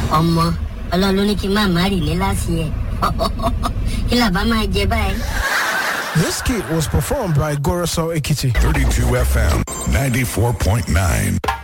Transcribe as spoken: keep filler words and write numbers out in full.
ọmọ Ọlọ́run ló ní kí n má marry ní last year. Kí la bá máa jẹ báyìí? This kit was performed by Goroso Ekiti. thirty-two F M ninety-four point nine.